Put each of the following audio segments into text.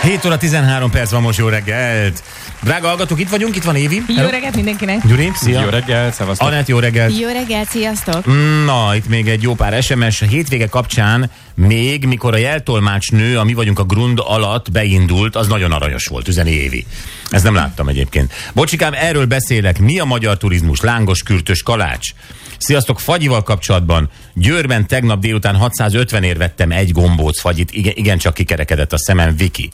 7 óra 13 perc van most, jó reggelt! Drága hallgatók, itt vagyunk, itt van Évi. Jó reggelt mindenkinek! Gyuri, szia! Jó reggelt, szevasztok! Anett, jó reggelt! Jó reggelt, sziasztok! Na, itt még egy jó pár SMS. A hétvége kapcsán még, mikor a jeltolmácsnő, a Mi vagyunk a Grund alatt beindult, az nagyon aranyos volt, üzeni Évi. Ezt nem láttam egyébként. Bocsikám, erről beszélek. Mi a magyar turizmus? Lángos, kürtös, kalács. Sziasztok, fagyival kapcsolatban. Győrben tegnap délután 650-ért vettem egy gombóc fagyit. Igen, csak kikerekedett a szemem, Viki.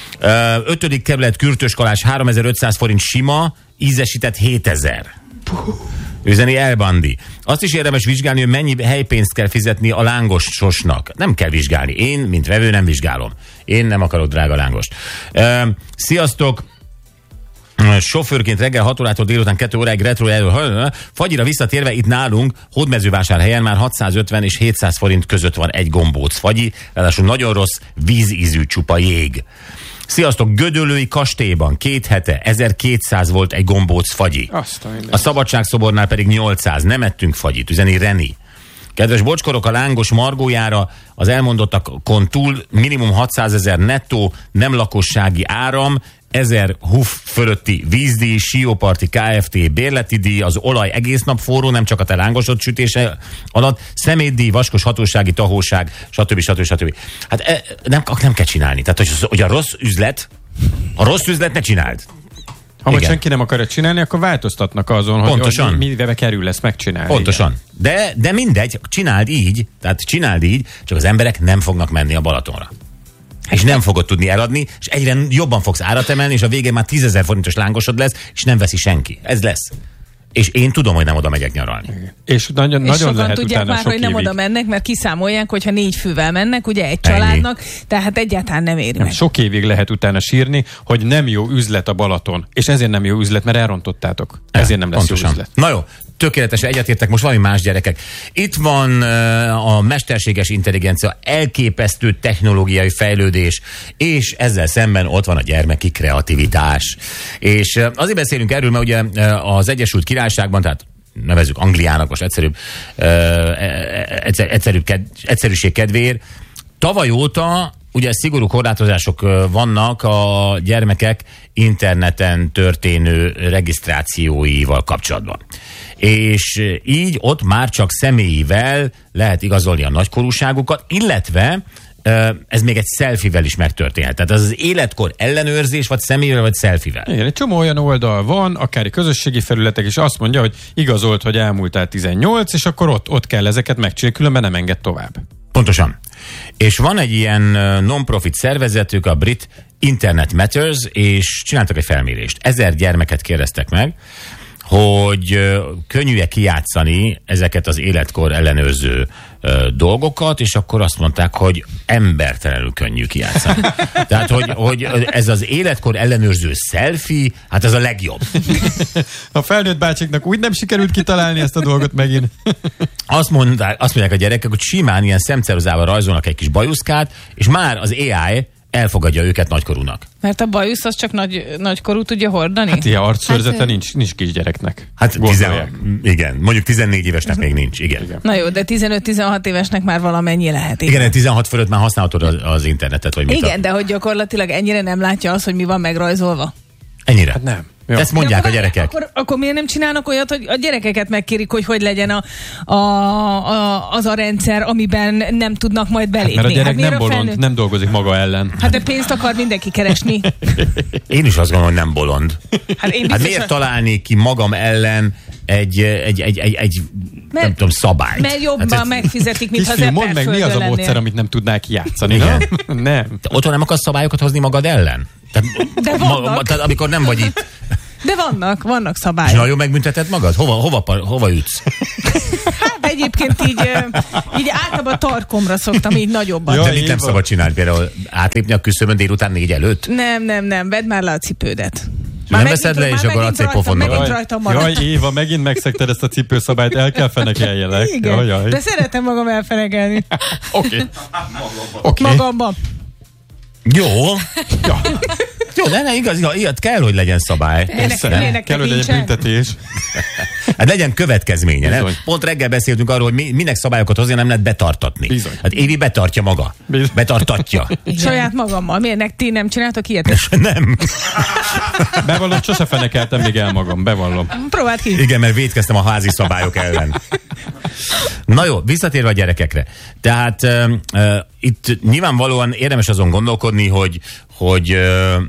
5. kerület kürtös kalács 3500 forint sima, ízesített 7000. Üzeni Elbandi. Azt is érdemes vizsgálni, hogy mennyi helypénzt kell fizetni a lángososnak. Nem kell vizsgálni. Én, mint vevő, nem vizsgálom. Én nem akarok drága lángost. Sziasztok! Sofőrként reggel 6 órától délután 2 óráig retro fagyira visszatérve itt nálunk Hódmezővásárhelyen már 650 és 700 forint között van egy gombóc fagyi, ráadásul nagyon rossz vízízű csupa jég. Sziasztok, Gödöllői kastélyban 2 hete 1200 volt egy gombóc fagyi. A Szabadságszobornál pedig 800. Nem ettünk fagyit, üzeni Reni. Kedves bocskorok, a lángos margójára az elmondottakon túl minimum 600 000 nettó, nem lakossági áram, 1000 HUF fölötti vízdíj, Sióparti Kft. Bérleti díj, az olaj egész nap forró, nem csak a te lángosod sütése alatt, szemétdíj, vaskos hatósági tahóság, stb. Hát nem kell csinálni. Tehát, hogy a rossz üzlet ne csináld. Ha majd senki nem akarja csinálni, akkor változtatnak azon, hogy mivel kerül ezt megcsinálni. Pontosan. De mindegy, csináld így, csak az emberek nem fognak menni a Balatonra. És nem fogod tudni eladni, és egyre jobban fogsz árat emelni, és a végén már 10 000 forintos lángosod lesz, és nem veszi senki. Ez lesz. És én tudom, hogy nem oda megyek nyaralni. És nagyon sokan lehet tudják már, hogy nem oda mennek, mert kiszámolják, hogyha 4 fővel mennek, ugye egy családnak, tehát egyáltalán nem éri meg. Sok évig lehet utána sírni, hogy nem jó üzlet a Balaton. És ezért nem jó üzlet, mert elrontottátok. Ezért nem lesz pontosan jó üzlet. Na jó, tökéletes, egyetértek, most valami más gyerekek. Itt van a mesterséges intelligencia, elképesztő technológiai fejlődés, és ezzel szemben ott van a gyermeki kreativitás. És azért beszélünk erről, mert ugye az Egyesült Királyságban, tehát nevezzük Angliának, most egyszerűség kedvéért, tavaly óta ugye szigorú korlátozások vannak a gyermekek interneten történő regisztrációival kapcsolatban. És így ott már csak személyivel lehet igazolni a nagykorúságukat, illetve ez még egy selfie-vel is megtörténhet. Tehát az életkor ellenőrzés, vagy személyvel, vagy selfie-vel. Igen, egy csomó olyan oldal van, akár közösségi felületek, és azt mondja, hogy igazolt, hogy elmúltál 18, és akkor ott kell ezeket megcsinálni, különben nem enged tovább. Pontosan. És van egy ilyen non-profit szervezetük, a brit Internet Matters, és csináltak egy felmérést. 1000 gyermeket kérdeztek meg, hogy könnyű-e kijátszani ezeket az életkor ellenőrző dolgokat, és akkor azt mondták, hogy embertelenül könnyű kijátszani. Tehát, hogy ez az életkor ellenőrző selfie, hát ez a legjobb. A felnőtt bácsiknak úgy nem sikerült kitalálni ezt a dolgot megint. Azt mondják a gyerekek, hogy simán ilyen szemceruzával rajzolnak egy kis bajuszkát, és már az AI elfogadja őket nagykorúnak. Mert a bajusz az csak nagykorú tudja hordani? Hát ilyen arcszőrzete nincs kisgyereknek. Hát igen, mondjuk 14 évesnek még nincs, igen. Na jó, de 15-16 évesnek már valamennyi lehet. Igen, 16 fölött már használhatod az internetet, vagy mit. Igen, de hogy gyakorlatilag ennyire nem látja azt, hogy mi van megrajzolva? Ennyire? Hát nem. Jó. Ezt mondják a gyerekek. Akkor miért nem csinálnak olyat, hogy a gyerekeket megkérik, hogy legyen az a rendszer, amiben nem tudnak majd belépni? Hát, mert a gyerek nem bolond, nem dolgozik maga ellen. Hát de pénzt akar mindenki keresni. Én is azt gondolom, hogy nem bolond. Hát miért találni ki magam ellen egy nem tudom, szabályt? Mert jobban megfizetik, mint ha az mondd meg, mi az a módszer, amit nem tudnák játszani. Igen. Nem. Te otthon nem akarsz szabályokat hozni magad ellen? De vannak. Tehát amikor nem vagy itt. De vannak szabályok. És nagyon megbünteted magad? Hova ütsz? Hát egyébként így általában tarkomra szoktam így nagyobban. De mit nem szabad csinálni? Például átlépni a küszöbön délután 4 előtt? Nem, vedd már le a cipődet. Nem veszed le, és akkor a cipőpofonnak. Jaj, Éva, megint megszegted ezt a cipőszabályt, el kell fenekeljelek. Igen, jaj. de szeretem magam elfenekelni. Oké. Magamban. Jó. Ja. Jó, de igaz, ilyet kell, hogy legyen szabály. Persze, kell, hogy legyen büntetés. Hát legyen következménye, nem? Bizony. Pont reggel beszéltünk arról, hogy minek szabályokat hozni, nem lehet betartatni. Bizony. Hát Évi betartja maga. Bizony. Betartatja. Saját magammal. Miért ti nem csináltok ilyet? Nem. Bevallom, sose fenekeltem még el magam, bevallom. Próbáld ki. Igen, mert vétkeztem a házi szabályok ellen. Na jó, visszatérve a gyerekekre. Tehát itt nyilvánvalóan érdemes azon gondolkodni, hogy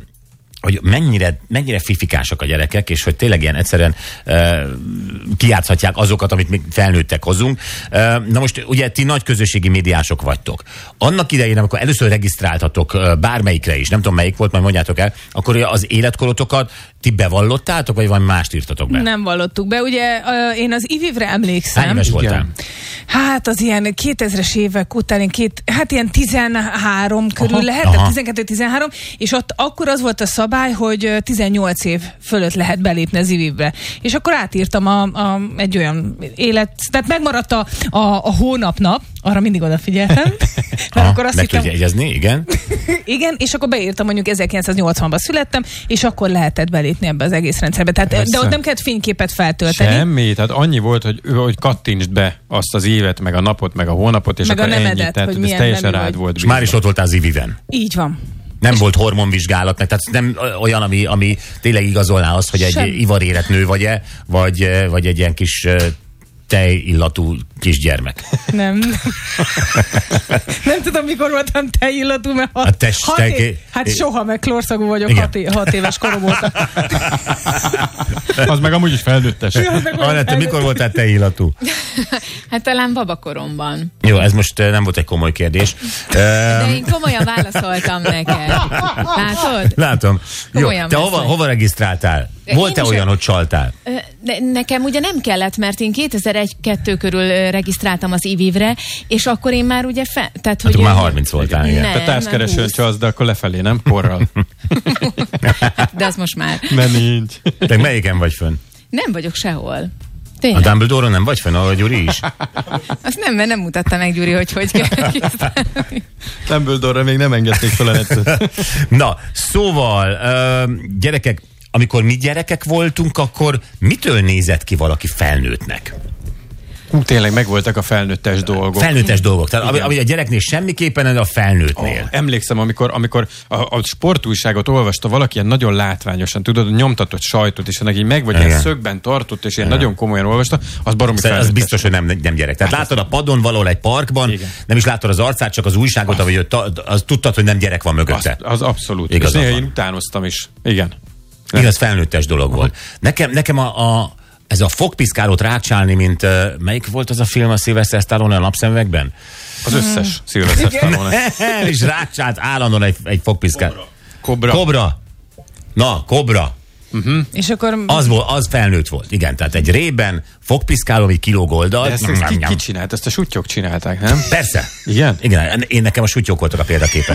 mennyire fifikásak a gyerekek, és hogy tényleg ilyen egyszerűen kijátszhatják azokat, amit még felnőttek hozunk. Na most ugye ti nagy közösségi médiások vagytok. Annak idején, amikor először regisztráltatok bármelyikre is, nem tudom melyik volt, majd mondjátok el, akkor az életkorotokat ti bevallottátok, vagy valami mást írtatok be? Nem vallottuk be. Ugye én az IVIV-re emlékszem. Hány éves voltál? Hát az ilyen 2000-es évek után, ilyen 13 körül lehetett, 12-13, és ott akkor az volt a szabály, hogy 18 év fölött lehet belépni az IVIV-be. És akkor átírtam egy olyan tehát megmaradt a hónapnap, arra mindig odafigyeltem. Akkor azt meg tudja jegyezni, igen. Igen, és akkor beírtam, mondjuk 1980-ban születtem, és akkor lehetett belépni ebbe az egész rendszerbe. Tehát, de ott nem kellett fényképet feltölteni. Semmi, tehát annyi volt, hogy kattintsd be azt az évet, meg a napot, meg a hónapot, és meg akkor nevedet, ennyi. Tehát ez teljesen rád volt. És már is ott voltál az IVIV-en. Így van. Nem volt hormonvizsgálat, tehát nem olyan, ami tényleg igazolná azt, hogy egy ivarérett nő vagy-e, vagy egy ilyen kis tejillatú kisgyermek. Nem. Nem tudom, mikor voltam tejillatú, mert soha, meg klórszagú vagyok, 6 éves korom óta. Az meg amúgy is felnőttes. Anett, mikor voltál tejillatú? Hát talán babakoromban. Jó, ez most nem volt egy komoly kérdés. De én komolyan válaszoltam neked. Látod? Látom. Jó, te komolyan hova regisztráltál? Volt-e olyan, hogy csaltál? De nekem ugye nem kellett, mert én 2001-2 körül regisztráltam az IVIV-re, és akkor én már ugye tehát, hogy már 30 voltál, igen. Te társkeresőn csalsz, de akkor lefelé, nem? Porral. De az most már. Nem nincs. Te melyiken vagy fönn? Nem vagyok sehol. Tényleg? A Dumbledore-on nem vagy fenn, ahogy Gyuri is? Azt nem, mert nem mutatta meg Gyuri, hogy kell kisztálni. Dumbledore-ra még nem engedték fel a nettet. Na, szóval, gyerekek, amikor mi gyerekek voltunk, akkor mitől nézett ki valaki felnőttnek? Tényleg megvoltak a felnőttes dolgok. Felnőttes dolgok. Tehát ami a gyereknél semmiképpen, a felnőttnél. Emlékszem, amikor a sportújságot olvasta valaki ilyen nagyon látványosan, tudod, nyomtatott sajtot, és ennek így meg vagy ilyen szögben tartott, és ilyen nagyon komolyan olvasta, az baromi felnőttes. Az biztos, hogy nem gyerek. Tehát látod a padon valahol egy parkban, nem is látod az arcát, csak az újságot, ahogy az tudtad, hogy nem gyerek van mögötte. Az abszolút. És néha én utánoztam is. Igen. Igaz, felnőttes dolog volt. Nekem ez a fogpiszkálót rákcsálni, mint melyik volt az a film a Sylvester Stallone a Napszemüvegben? Az összes Sylvester Stallone. És rákcsált állandóan egy fogpiszkáló. Kobra. Na, Kobra. És akkor... Az felnőtt volt, igen. Tehát egy rében fogpiszkáló, egy kilóg oldal. De ezt ki csinált? Ezt a sutyok csinálták, nem? Persze. Igen? Igen, nekem a sutyok voltak a példaképek.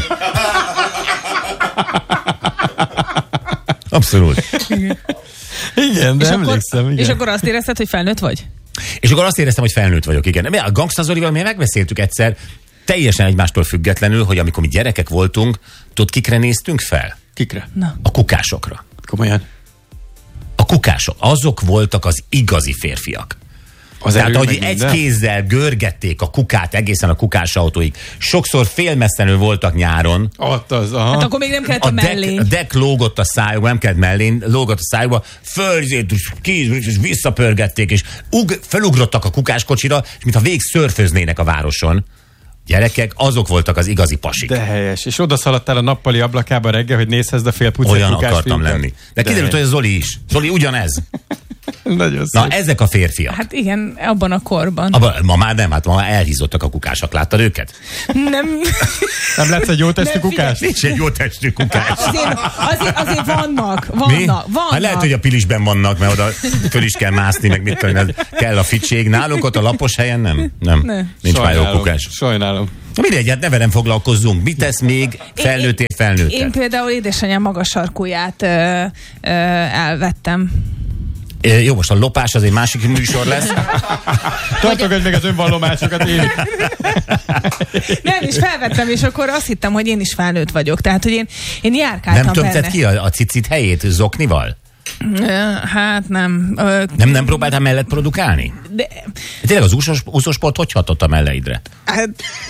Abszolút. Igen, de emlékszem. És akkor azt érezted, hogy felnőtt vagy? És akkor azt éreztem, hogy felnőtt vagyok, igen. A Gangsta Zolival mi megbeszéltük egyszer, teljesen egymástól függetlenül, hogy amikor mi gyerekek voltunk, tudod, kikre néztünk fel? Kikre? Na. A kukásokra. Komolyan? A kukások, azok voltak az igazi férfiak. Tehát, ahogy egy kézzel görgették a kukát egészen a kukásautóig. Sokszor félmesszenül voltak nyáron. Hát akkor még nem kellett a mellén. A deck lógott a szájukba, nem kellett mellén, lógott a szájukba, fölzét, és visszapörgették, és felugrottak a kukáskocsira, és mintha végig szörföznének a városon. Gyerekek, azok voltak az igazi pasik. De helyes. És oda szaladtál a nappali ablakába reggel, hogy nézhezd a fél pucet olyan akartam lenni. De kiderült, hogy a Zoli is. Zoli ugyanez. Nagyon szép. Na, ezek a férfiak. Hát igen, abban a korban. Ma már nem, ma már elhízottak a kukások. Láttad őket? Nem. Nem lesz egy jó testű kukás? Nincs egy jó testű kukás. Azért vannak. Hát lehet, hogy a Pilisben vannak, mert oda föl is kell mászni, meg mit tudom, kell a fitség. Nálunk ott a lapos helyen nem. Nincs már jó kukás. Sajnálom. Mindegy, hát ne velem foglalkozzunk. Mit tesz még felnőttél felnőttet? Én például édesanyám magas sarkúját elvettem. Jó, most a lopás az egy másik műsor lesz. Tartogass meg az önvallomásokat, én. Nem, és felvettem, és akkor azt hittem, hogy én is felnőtt vagyok. Tehát, hogy én járkáltam. Nem tömted ki a cicit helyét zoknival? Hát nem. Nem próbáltál mellett produkálni? De... Tényleg az úszósport hogy hatott a melleidre? Hát...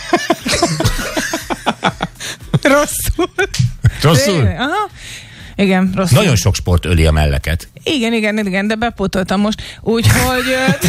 Rosszul. Rosszul? Aha. Igen, rosszul. Nagyon sok sport öli a melleket. Igen, de bepótoltam most. Úgyhogy...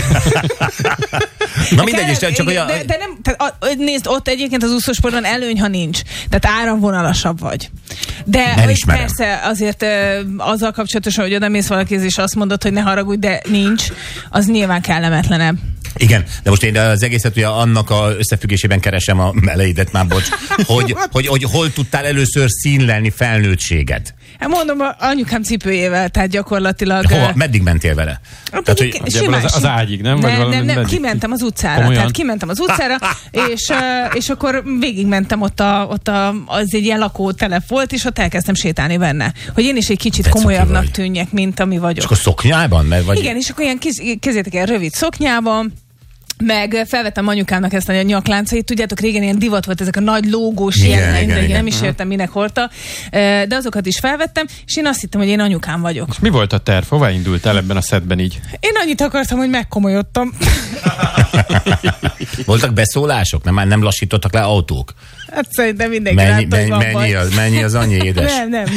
Na mindegy, és csak olyan... De nem, nézd, ott egyébként az úszósportban előny, ha nincs. Tehát áramvonalasabb vagy. De persze azért azzal kapcsolatosan, hogy oda mész valakihez, és azt mondod, hogy ne haragudj, de nincs, az nyilván kellemetlenebb. Igen, de most én az egészet ugye annak a összefüggésében keresem a meleidet már, bocs, hogy hol tudtál először színlelni felnőttséget? Hát mondom, anyukám cipőjével, tehát gyakorlatilag... Hova? Meddig mentél vele? Tehát, hogy az ágyig, nem? Nem, kimentem az utcára. Komolyan? Tehát kimentem az utcára, és akkor végigmentem ott az egy ilyen lakótelep volt, és ott elkezdtem sétálni benne. Hogy én is egy kicsit komolyabbnak tűnjek, mint ami vagyok. És akkor szoknyában? Igen, és akkor ilyen kezétek ilyen rövid szoknyában, meg felvettem anyukámnak ezt a nyakláncait, tudjátok, régen ilyen divat volt, ezek a nagy lógós, ilyen, nem is értem, minek hordta, de azokat is felvettem, és én azt hittem, hogy én anyukám vagyok. És mi volt a terv? Hová indultál ebben a szedben így? Én annyit akartam, hogy megkomolyodtam. Voltak beszólások? Nem lassítottak le autók? Hát szerintem mindenki látta, hogy van baj. Mennyi az annyi édes? Nem.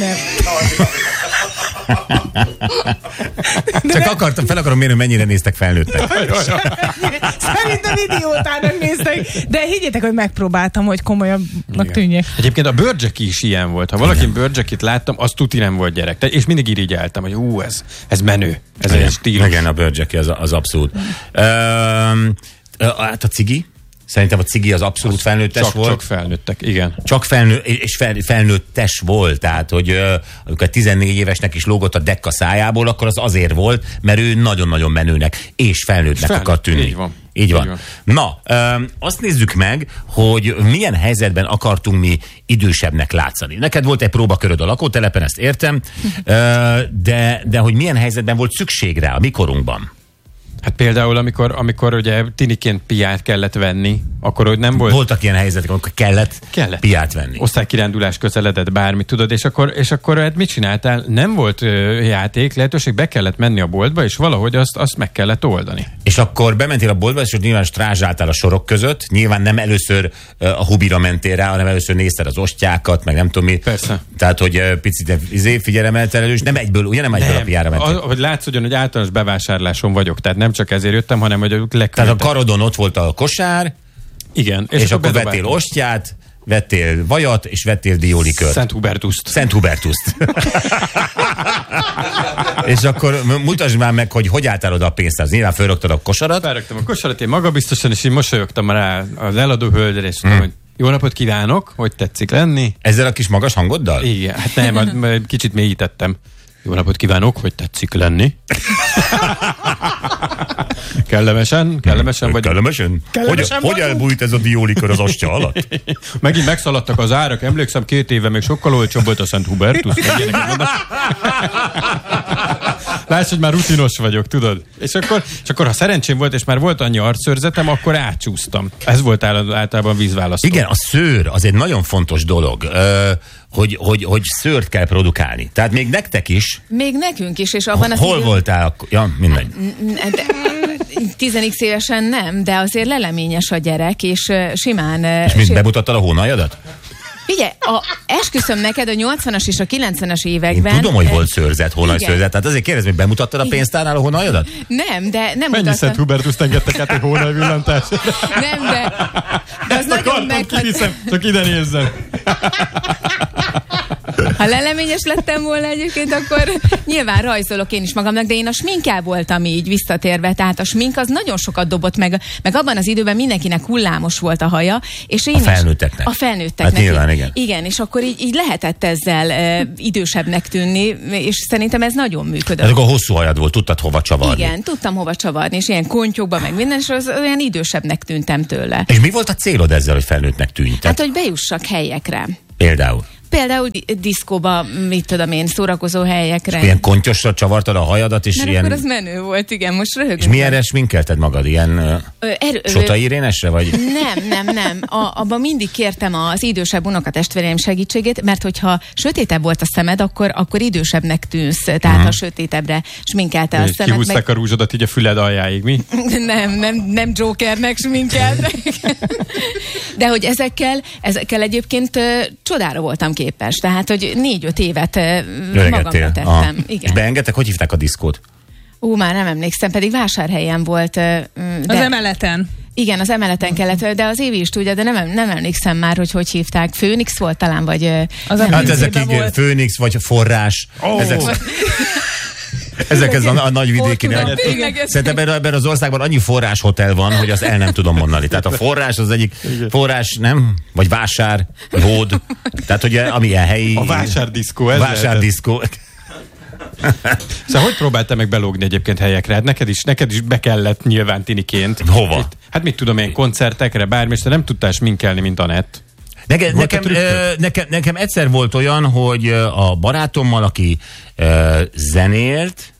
Csak fel akarom mérni, mennyire néztek felnőttek. Szerintem idiótának néztek. De higgyétek, hogy megpróbáltam, hogy komolyabbnak tűnjek. Egyébként a Bőrdzseki is ilyen volt. Ha valaki Bőrdzsekit láttam, az tuti nem volt gyerek. És mindig irigyeltem, hogy ez menő. Ez egy stílus. Igen, a Bőrdzseki az abszolút. Hát a cigi? Szerintem a cigi az abszolút felnőttes volt. Csak felnőttek, igen. Csak felnőttes volt, tehát, hogy amikor 14 évesnek is lógott a dekka szájából, akkor az azért volt, mert ő nagyon-nagyon menőnek és felnőttnek akar tűnni. Így van. Na, azt nézzük meg, hogy milyen helyzetben akartunk mi idősebbnek látszani. Neked volt egy próbaköröd a lakótelepen, ezt értem, de hogy milyen helyzetben volt szükség rá a mikorunkban? Hát például, amikor ugye tiniként piát kellett venni, akkor hogy nem volt... Voltak ilyen helyzetek, amikor kellett piát venni. Osztálykirándulás közeledett, bármit tudod, és akkor hát mit csináltál? Nem volt játék, lehetőség, be kellett menni a boltba, és valahogy azt meg kellett oldani. És akkor bementél a boltba, és nyilván strázsáltál a sorok között, nyilván nem először a hubira mentél rá, hanem először nézted az ostyákat, meg nem tudom mi. Persze. Tehát, hogy picit figyelemeltel elő, és nem egyből a piára mentél. Hogy látszódjon, hogy általános bevásárláson vagyok, tehát nem csak ezért jöttem, hanem hogy leküldtem. Tehát a karodon ott volt a kosár, igen, és akkor vettél ostyát, vettél vajat, és vettél diólikört. Szent Hubertuszt. És akkor mutasd már meg, hogy álltál oda a pénztárhoz. Nyilván fölraktad a kosarat. Felraktam a kosarat, én magabiztosan, és így mosolyogtam rá az eladó hölgyre, és mondtam, hogy jó napot kívánok, hogy tetszik lenni. Ezzel a kis magas hangoddal? Igen, hát nem, kicsit mélyítettem. Jó napot kívánok, hogy tetszik lenni. Kellemesen vagy... Kellemesen? Hogy elbújt ez a diólikör az ostya alatt? Megint megszaladtak az árak, emlékszem, 2 éve még sokkal olcsóbb volt a Szent Hubertus. Lásd, hogy már rutinos vagyok, tudod? És akkor ha szerencsém volt, és már volt annyi arcszőrzetem, akkor átcsúsztam. Ez volt általában vízválasztó. Igen, a szőr az egy nagyon fontos dolog. Hogy szőrt kell produkálni. Tehát még nektek is. Még nekünk is, és abban az hol voltál? Ja, mindegy. 10x évesen nem, de azért leleményes a gyerek, és simán... És mit, bemutattad a hónaljadat? Figyelj, esküszöm neked a 80-as és a 90-es években... Én tudom, hogy volt szőrzet, hónalszőrzet. Tehát azért kérdezem, hogy bemutattad a pénztárnál a hónaljadat? Nem, de nem mutattad. Mennyi Szent Hubertuszt engedtek át egy hónalvillantás? Nem, de az nagyon meghat... Csak ide nézzen. Ha leleményes lettem volna egyébként, akkor nyilván rajzolok én is magamnak, de én a sminkkel voltam így visszatérve, tehát a smink az nagyon sokat dobott meg abban az időben mindenkinek hullámos volt a haja, és én a felnőtteknek. A felnőtteknek. Hát nyilván, igen. Igen, és akkor így lehetett ezzel idősebbnek tűnni, és szerintem ez nagyon működött. Hát akkor hosszú hajad volt, tudtad hova csavarni. Igen, tudtam hova csavarni, és ilyen kontyokba, meg minden, és az olyan idősebbnek tűntem tőle. És mi volt a célod ezzel, hogy felnőttnek tűnj? Hát, hogy bejussak helyekre. Például? Például diszkóba, mit tudom én, szórakozó helyekre. Ilyen kontyosra csavartad a hajadat, és mert ilyen... akkor az menő volt, igen, most röhögünk. És milyenre sminkelted magad? Ilyen Sota Irénesre, vagy? Nem. Abban mindig kértem az idősebb unokatestvéreim segítségét, mert hogyha sötétebb volt a szemed, akkor idősebbnek tűnsz, tehát ha sötétebbre sminkelte a szemed. Kihúzták a rúzsodat így a füled aljáig, mi? Nem Jokernek sminkeltek. De hogy ezekkel egyébként csodára voltam képes. Tehát, hogy 4-5 évet magamra tettem. Igen. És beengedtek? Hogy hívták a diszkót? Már nem emlékszem, pedig Vásárhelyen volt. Az emeleten. Igen, az emeleten kellett, de az Évi is tudja, de nem emlékszem már, hogy hívták. Főnix volt talán, vagy... Hát ezek Főnix, vagy Forrás. Ezek ez a nagy vidéki. Szerintem ebben az országban annyi forráshotel van, hogy azt el nem tudom mondani. Tehát a forrás az egyik forrás, nem? Vagy vásár, vód. Tehát ugye, amilyen helyi... A vásárdiszkó. Vásárdiszkó. Szóval hogy próbáltál meg belógni egyébként helyekre? Hát neked is be kellett nyilván tiniként. Hova? Hát mit tudom én, koncertekre, bármi, és te nem tudtál sminkelni, mint Anett. Nekem egyszer volt olyan, hogy a barátommal, aki zenélt,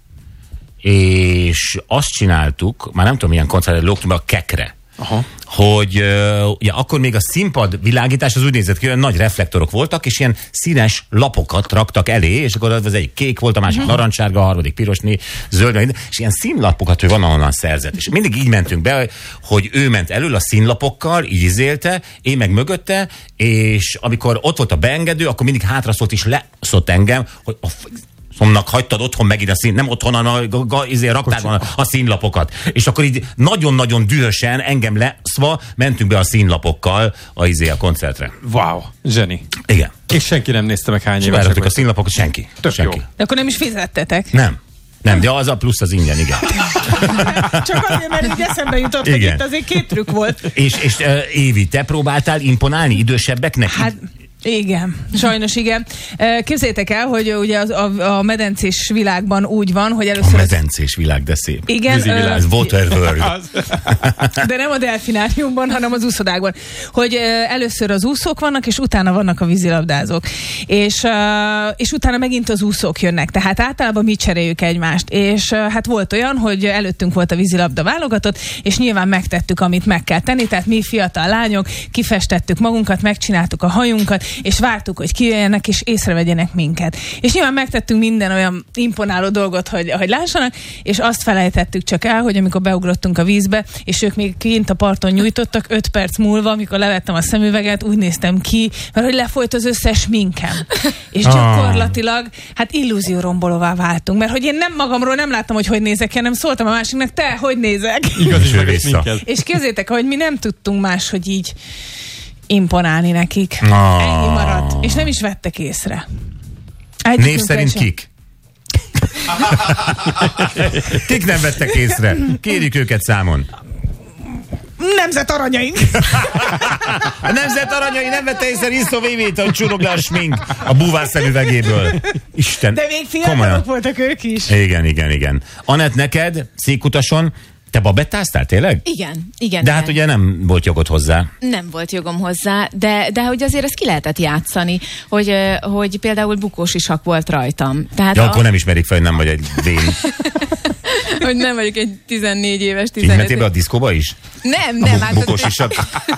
és azt csináltuk, már nem tudom, milyen koncertre lógtunk be a Kekre. Aha. Hogy ugye akkor még a színpad világítás az úgy nézett ki, olyan nagy reflektorok voltak, és ilyen színes lapokat raktak elé, és akkor az egyik kék volt, a másik narancssárga, a harmadik piros, zöld, és ilyen színlapokat ő van ahonnan szerzett. És mindig így mentünk be, hogy ő ment elől a színlapokkal, így izélte, én meg mögötte, és amikor ott volt a beengedő, akkor mindig hátraszólt és leszott engem, hogy Szomnak hagytad otthon megint a szín, nem otthon, a raktárban a színlapokat. És akkor így nagyon-nagyon dühösen engem leszva mentünk be a színlapokkal a koncertre. Wow, zseni. Igen. És senki nem nézte meg hány évesek. A színlapokat, senki. Senki. De akkor nem is fizettetek? Nem, de az a plusz az ingyen, igen. Csak azért, mert így eszembe jutott, hogy itt azért 2 trükk volt. És Évi, te próbáltál imponálni idősebbeknek? Hát, igen, sajnos igen. Képzeljétek el, hogy ugye a medencés világban úgy van, hogy először... A medencés világ, de szép. Igen. Ez Waterworld. De nem a delfináriumban, hanem az úszodákban. Hogy először az úszók vannak, és utána vannak a vízilabdázók. És utána megint az úszók jönnek. Tehát általában mi cseréljük egymást. És hát volt olyan, hogy előttünk volt a vízilabda válogatott, és nyilván megtettük, amit meg kell tenni. Tehát mi fiatal lányok kifestettük magunkat, megcsináltuk a hajunkat, és vártuk, hogy kijöjjenek, és észrevegyenek minket. És nyilván megtettünk minden olyan imponáló dolgot, hogy lássanak, és azt felejtettük csak el, hogy amikor beugrottunk a vízbe, és ők még kint a parton nyújtottak, 5 perc múlva, amikor levettem a szemüveget, úgy néztem ki, mert hogy lefolyt az összes minkem. És gyakorlatilag, hát illúziórombolóvá váltunk, mert hogy én nem magamról nem láttam, hogy nézek, hanem szóltam a másiknak, te, hogy nézek? Igaz, és képzeljétek, hogy mi nem tudtunk más, hogy így imponálni nekik. Ennyi maradt. És nem is vettek észre. Név szerint kik? Kik nem vettek észre? Kérjük őket számon. Nemzet aranyaink! A nemzet aranyai nem vette észre Risztó Vévét, hogy csurog le a smink a búvár szemüvegéből. Isten. De még fiatalok voltak ők is. Igen. Anett, neked Székutason te babettáztál tényleg? Igen. De hát ugye nem volt jogod hozzá. Nem volt jogom hozzá, de hogy azért ezt ki lehetett játszani, hogy például bukós isak volt rajtam. Tehát akkor nem ismerik fel, hogy nem vagy egy vén. Hogy nem vagyok egy 14 éves, 15 éves. Így mentél be a diszkóba is? Nem. A bukós isak?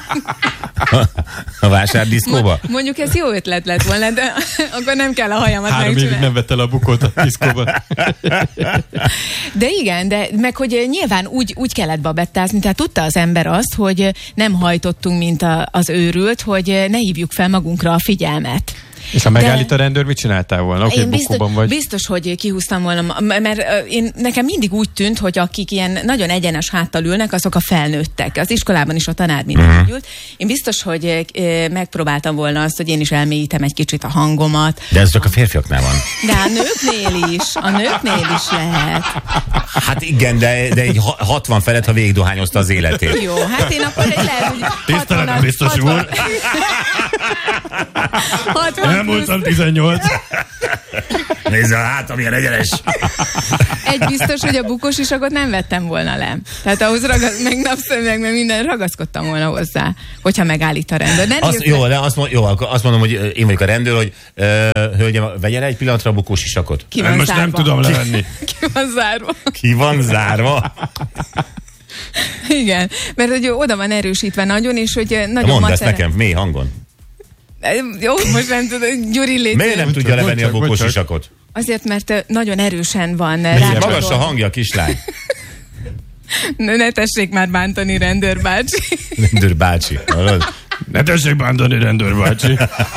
A vásárdiszkóba? Mondjuk ez jó ötlet lett volna, de akkor nem kell a hajamat 3 évig nem vett el a bukót a diszkóba. De igen, de meg hogy nyilván úgy kellett babettázni, tehát tudta az ember azt, hogy nem hajtottunk, mint az őrült, hogy ne hívjuk fel magunkra a figyelmet. És ha megállít a rendőr, mit csináltál volna? Oké, bukóban vagy. Biztos, hogy kihúztam volna, mert nekem mindig úgy tűnt, hogy akik ilyen nagyon egyenes háttal ülnek, azok a felnőttek. Az iskolában is a tanár mindig ült. Én biztos, hogy megpróbáltam volna azt, hogy én is elmélyítem egy kicsit a hangomat. De ez csak a férfiaknál van. De a nőknél is lehet. Hát igen, de egy 60 felett, ha végigdohányozta az életét. Jó, hát én akkor lehet, hogy tiszteletem, biztos úr. 60 elmúltam 18. Nézd a hátam, milyen egyenes. Egy biztos, hogy a bukós isakot nem vettem volna le. Tehát ahhoz meg napszemüveg, meg minden ragaszkodtam volna hozzá, hogyha megállít a rendőr. Azt mondom, hogy én vagyok a rendőr, hogy hölgyem, vegye le egy pillanatra a bukós isakot. Most nem tudom levenni. Ki van zárva. Igen, mert hogy oda van erősítve nagyon, és hogy nagyon mondd ezt nekem, mély hangon. Jó, most nem tudom, Gyuri légy. Miért nem tudja levenni a bukós isakot? Azért, mert nagyon erősen van. Magas a hangja, kislány. Ne tessék már bántani, rendőr bácsi. Rendőr bácsi. Ne tessék bántani, rendőr bácsi.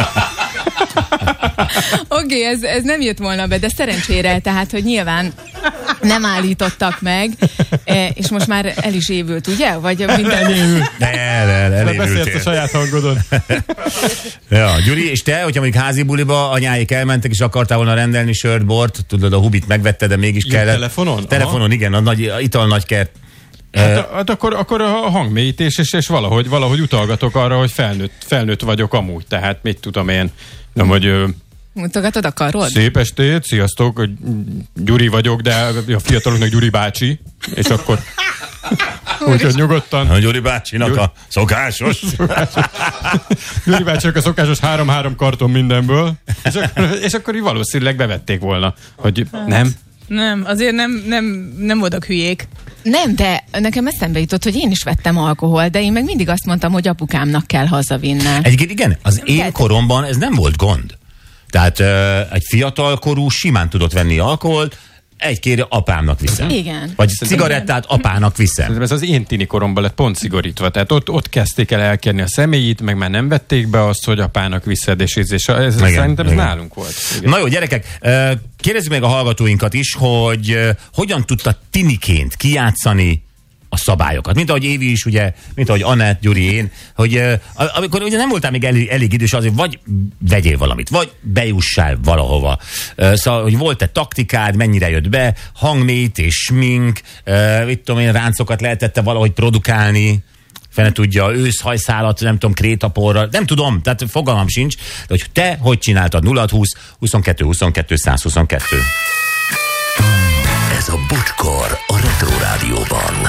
Oké, ez nem jött volna be, de szerencsére, tehát, hogy nyilván nem állítottak meg, és most már el is évült, ugye? Vagy minden... Elévültél. Beszélsz a saját hangodon. Ja, Gyuri, és te, hogyha mondjuk házi buliba anyáik elmentek, és akartál volna rendelni sört, bort, tudod, a hubit megvette, de mégis kellett. Telefonon? Telefonon, igen, a nagy ital nagykert. Hát akkor a hangmélyítés, és valahogy utalgatok arra, hogy felnőtt vagyok amúgy, tehát mit tudom én, nem vagy... Mutogatod a karod? Szép estét, sziasztok, Gyuri vagyok, de a fiataloknak Gyuri bácsi, és akkor úgyhogy nyugodtan. A Gyuri bácsinak a szokásos. Gyuri bácsinak a szokásos 3-3 karton mindenből, és akkor valószínűleg bevették volna, hogy nem? Nem, azért nem voltak hülyék. Nem, de nekem eszembe jutott, hogy én is vettem alkohol, de én meg mindig azt mondtam, hogy apukámnak kell hazavinnem. Egyébként igen, az én koromban ez nem volt gond. Tehát egy fiatalkorú simán tudott venni alkoholt, egy kérje apámnak viszem. Igen. Vagy cigarettát apának viszem. Ez az én tini koromban lett pont szigorítva. Tehát ott kezdték el elkérni a személyit, meg már nem vették be azt, hogy apának viszed, és szerintem ez nálunk volt. Igen. Na jó, gyerekek, kérdezzük meg a hallgatóinkat is, hogy hogyan tudta tiniként kijátszani a szabályokat. Mint ahogy Évi is, ugye, mint ahogy Anett, Gyuri, én, hogy amikor ugye nem voltál még elég idős, azért vagy vegyél valamit, vagy bejussál valahova. Szóval, hogy volt-e taktikád, mennyire jött be, hangmélyítés, smink, mit tudom én, ráncokat lehetett valahogy produkálni, fene tudja, őszhajszálat, nem tudom, krétaporral, nem tudom, tehát fogalmam sincs, de hogy te hogy csináltad? 0-20 22 22 122. Ez a Bocskor a Retro Rádióban.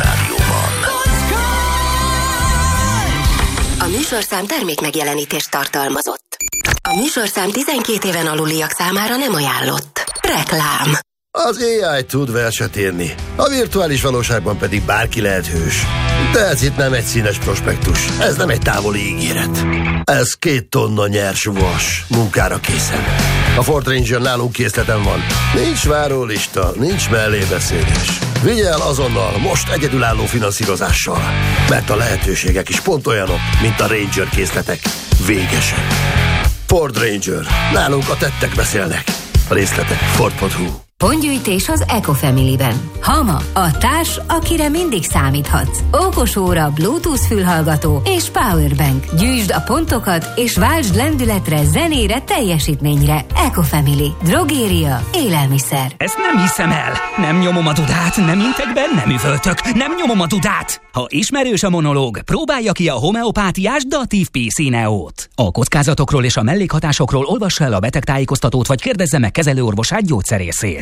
A műsorszám termék megjelenítést tartalmazott. A műsorszám 12 éven aluliak számára nem ajánlott. Reklám. Az AI tud verset írni, a virtuális valóságban pedig bárki lehet hős. De ez itt nem egy színes prospektus, ez nem egy távoli ígéret. Ez 2 tonna nyers vas, munkára készen. A Ford Ranger nálunk készleten van. Nincs várólista, nincs mellébeszélés. Vigye el azonnal, most egyedülálló finanszírozással. Mert a lehetőségek is pont olyanok, mint a Ranger készletek. Végesen. Ford Ranger. Nálunk a tettek beszélnek. A részletek Ford.hu. Pontgyűjtés az Ecofamily-ben. Hama, a társ, akire mindig számíthatsz. Okos óra, Bluetooth fülhallgató és powerbank. Gyűjtsd a pontokat és váltsd lendületre, zenére, teljesítményre. Ecofamily. Drogéria, élelmiszer. Ezt nem hiszem el. Nem nyomom a dudát, nem intek be, nem üvöltök. Nem nyomom a dudát. Ha ismerős a monológ, próbálja ki a homeopátiás Datív PC Neót. A kockázatokról és a mellékhatásokról olvassa el a betegtájékoztatót, vagy kérdezze meg kezelőorvosát, gyógyszerészét.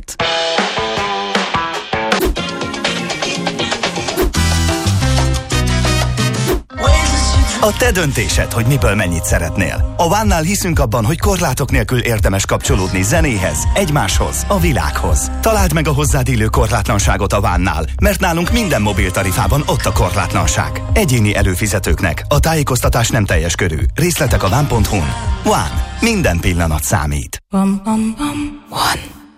A te döntésed, hogy miből mennyit szeretnél. A One-nál hiszünk abban, hogy korlátok nélkül érdemes kapcsolódni zenéhez, egymáshoz, a világhoz. Találd meg a hozzád illő korlátlanságot a One-nál, mert nálunk minden mobiltarifában ott a korlátlanság. Egyéni előfizetőknek a tájékoztatás nem teljes körű. Részletek a one.hu-n. One. Minden pillanat számít. One.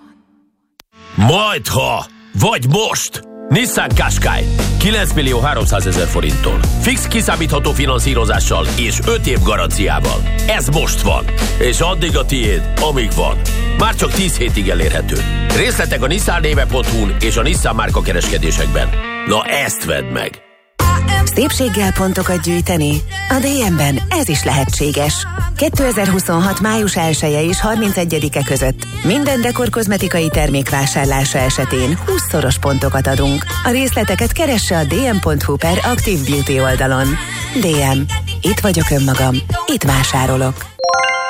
Majdha, vagy most! Nissan Qashqai 9.300.000 forinttól. Fix kiszámítható finanszírozással és 5 év garanciával. Ez most van, és addig a tiéd, amíg van. Már csak 10 hétig elérhető. Részletek a nissannéve.hu-n és a Nissan márka kereskedésekben. Na ezt vedd meg! Szépséggel pontokat gyűjteni? A DM-ben ez is lehetséges. 2026. május 1-e és 31-e között minden dekor kozmetikai termék vásárlása esetén 20-szoros pontokat adunk. A részleteket keresse a dm.hu/Active Beauty oldalon. DM. Itt vagyok önmagam. Itt vásárolok.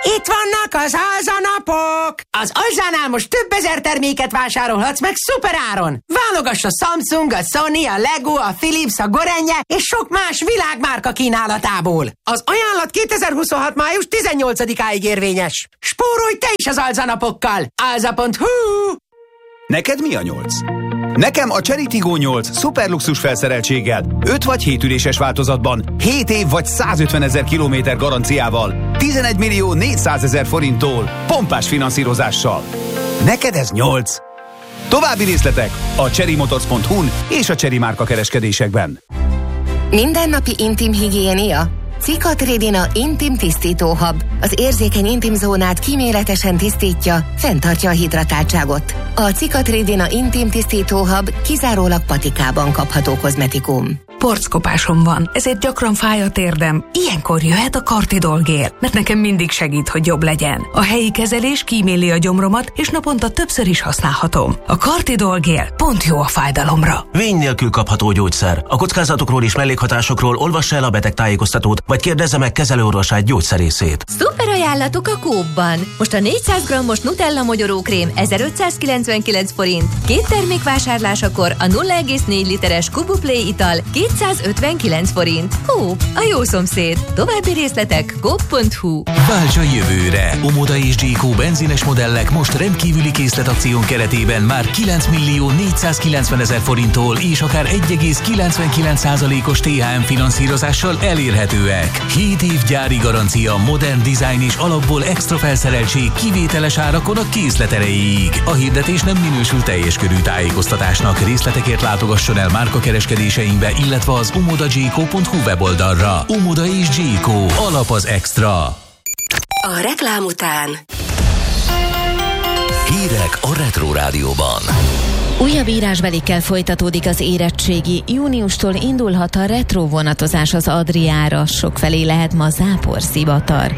Itt vannak az alzanapok! Az Alzánál most több ezer terméket vásárolhatsz meg szuperáron! Válogass a Samsung, a Sony, a Lego, a Philips, a Gorenje és sok más világmárka kínálatából. Az ajánlat 2026. május 18-áig érvényes. Spórolj te is az alzanapokkal! Alza.hu. Neked mi a 8? Nekem a Chery Tiggo 8 szuperluxus felszereltséggel, 5 vagy 7 üléses változatban, 7 év vagy 150 000 kilométer garanciával, 11 millió 400 000 forinttól, pompás finanszírozással. Neked ez 8. További részletek a cherrymotors.hu-n és a Chery márka kereskedésekben. Mindennapi intim higiénia? Cicatrидina Intim Tisztító Hab. Az érzékeny intim zónát kíméletesen tisztítja, fenntartja a hidratáltságot. A Cicatridina Intim Tisztító Hab kizárólag patikában kapható kozmetikum. Porckopásom van, ezért gyakran fáj a térdem. Ilyenkor jöhet a Cartidol gél, mert nekem mindig segít, hogy jobb legyen. A helyi kezelés kíméli a gyomromat, és naponta többször is használhatom. A Cartidol gél pont jó a fájdalomra. Vény nélkül kapható gyógyszer. A kockázatokról és mellékhatásokról olvassa el a betegtájékoztatót, vagy kérdezze meg kezelőorvosát, gyógyszerészét. Szuper ajánlatok a Coopban. Most a 400 g-os Nutella mogyorókrém 1599 forint. 2 termék vásárlásakor a 0,4 literes Kubuplay ital 259 forint. Coop, a jó szomszéd. További részletek coop.hu. Válts a jövőre! Omoda és G.Co. benzines modellek most rendkívüli készletakción keretében már 9 millió 490 000 forinttól és akár 1,99%-os THM finanszírozással elérhetőek. 7 év gyári garancia, modern design és alapból extra felszereltség kivételes árakon a készlet erejéig. A hirdetés nem minősül teljes körű tájékoztatásnak. Részletekért látogasson el márkakereskedéseinkbe, illetve az omodagco.hu weboldalra. Omoda és G.Co. Alap az extra. A reklám után Hírek a Retro Rádióban. Újabb írásbelikkel folytatódik az érettségi. Júniustól indulhat a retro vonatozás az Adriára. Sokfelé lehet ma záporzivatar.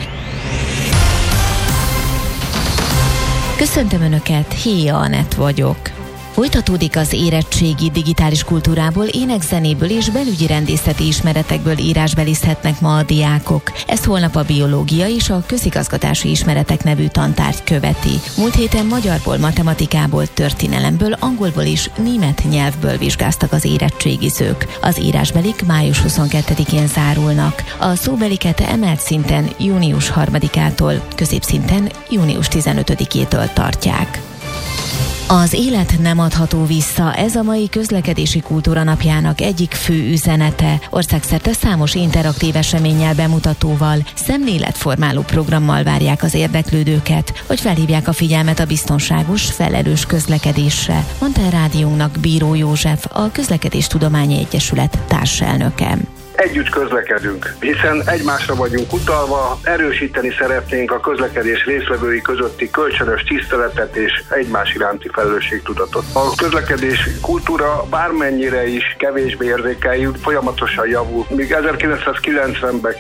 Köszöntöm Önöket, Héja Anett vagyok. Folytatódik az érettségi. Digitális kultúrából, énekzenéből és belügyi rendészeti ismeretekből írásbelizhetnek ma a diákok. Ezt holnap a biológia és a közigazgatási ismeretek nevű tantárgy követi. Múlt héten magyarból, matematikából, történelemből, angolból és német nyelvből vizsgáztak az érettségizők. Az írásbelik május 22-én zárulnak. A szóbeliket emelt szinten június 3-ától, középszinten június 15-től tartják. Az élet nem adható vissza, ez a mai közlekedési kultúra napjának egyik fő üzenete. Országszerte számos interaktív eseménnyel, bemutatóval, szemléletformáló programmal várják az érdeklődőket, hogy felhívják a figyelmet a biztonságos, felelős közlekedésre, mondta a rádiónknak Bíró József, a Közlekedéstudományi Egyesület társelnöke. Együtt közlekedünk, hiszen egymásra vagyunk utalva, erősíteni szeretnénk a közlekedés résztvevői közötti kölcsönös tiszteletet és egymás iránti felelősségtudatot. A közlekedés kultúra bármennyire is kevésbé érzékeljük, folyamatosan javul. Míg 1990-ben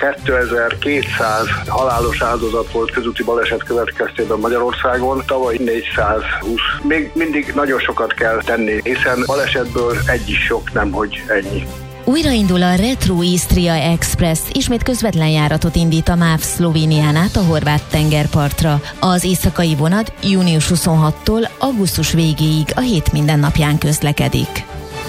2200 halálos áldozat volt közúti baleset következtében Magyarországon, tavaly 420. Még mindig nagyon sokat kell tenni, hiszen balesetből egy is sok, nemhogy ennyi. Újraindul a Retro Istria Express, ismét közvetlen járatot indít a MÁV Szlovénián át a horvát tengerpartra. Az éjszakai vonat június 26-tól augusztus végéig a hét minden napján közlekedik.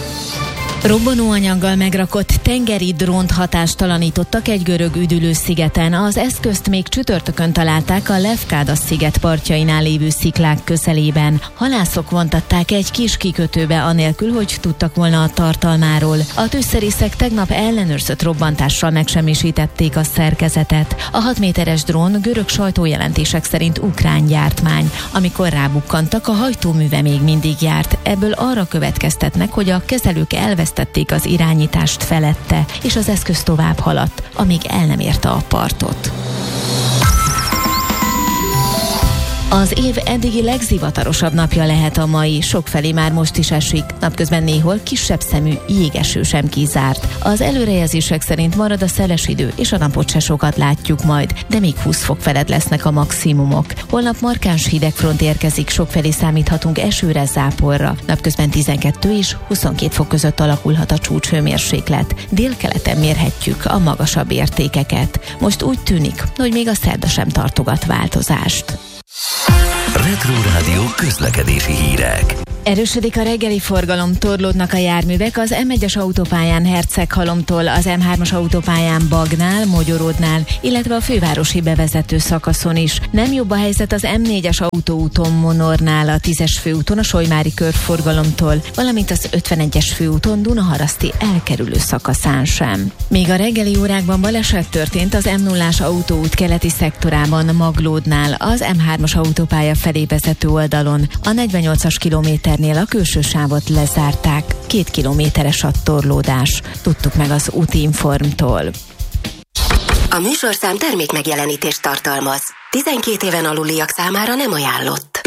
Robbanóanyaggal megrakott tengeri drónt hatástalanítottak egy görög üdülőszigeten. Az eszközt még csütörtökön találták a Lefkáda sziget partjainál lévő sziklák közelében. Halászok vontatták egy kis kikötőbe anélkül, hogy tudtak volna a tartalmáról. A tűzszerészek tegnap ellenőrzött robbantással megsemmisítették a szerkezetet. A 6 méteres drón görög sajtójelentések szerint ukrán gyártmány. Amikor rábukkantak, a hajtóműve még mindig járt. Ebből arra következtetnek, hogy a kezelők elvesztették az irányítást felette, és az eszköz tovább haladt, amíg el nem érte a partot. Az év eddigi legzivatarosabb napja lehet a mai, sokfelé már most is esik, napközben néhol kisebb szemű jégeső sem kizárt. Az előrejelzések szerint marad a szeles idő, és a napot se sokat látjuk majd, de még 20 fok felett lesznek a maximumok. Holnap markáns hidegfront érkezik, sokfelé számíthatunk esőre, záporra. Napközben 12 és 22 fok között alakulhat a csúcshőmérséklet. Délkeleten mérhetjük a magasabb értékeket. Most úgy tűnik, hogy még a szerda sem tartogat változást. Retro Rádió közlekedési hírek. Erősödik a reggeli forgalom, torlódnak a járművek az M1-es autópályán Herceghalomtól, az M3-as autópályán Bagnál, Mogyoródnál, illetve a fővárosi bevezető szakaszon is. Nem jobb a helyzet az M4-es autóúton Monornál, a 10-es főúton a Solymári körforgalomtól, valamint az 51-es főúton Dunaharaszti elkerülő szakaszán sem. Még a reggeli órákban baleset történt az M0-ás autóút keleti szektorában Maglódnál, az M3-as autópálya felé vezető oldalon, a 48-as kilométernél a külső sávot lezárták. 2 kilométeres a torlódás. Tudtuk meg az Útinformtól. A műsorszám termék megjelenítést tartalmaz. 12 éven aluliak számára nem ajánlott.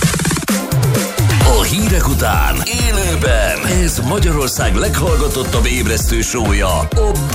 A hírek után élőben ez Magyarország leghallgatottabb ébresztő show-ja, a